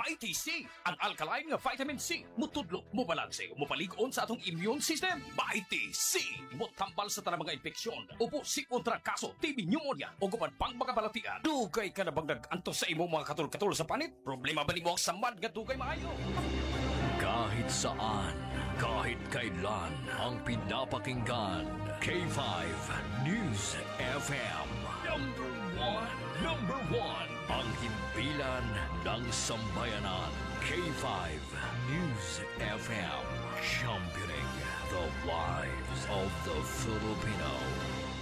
Mighty C, ang alkaline nga vitamin C, mutudlo, mubalanse, mupaligon sa atong immune system. Mighty C, mutambal sa tanang mga infeksyon, upo si kontra kaso, TB pneumonia, o gupan pang mga balatian. Dugay ka na bang nag-antos sa imong mga katul-katul sa panit? Problema ba ni mo ang samad nga dugay maayo? Kahit saan, kahit kailan, ang pinapakinggan, K5 News FM. Number one, ang himpilan ng sambayanan, K5 News FM. Championing the lives of the Filipino.